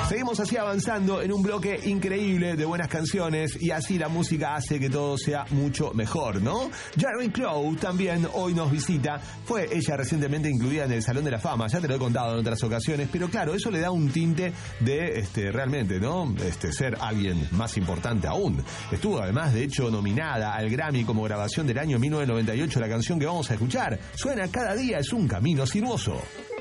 Seguimos así avanzando en un bloque increíble de buenas canciones y así la música hace que todo sea mucho mejor, ¿no? Jerry Crow también hoy nos visita. Fue ella recientemente incluida en el Salón de la Fama, ya te lo he contado en otras ocasiones, pero claro, eso le da un tinte de realmente, ¿no? Ser alguien más importante aún. Estuvo además, de hecho, nominada al Grammy como grabación del año 1998, la canción que vamos a escuchar. Suena Cada día es un camino sinuoso.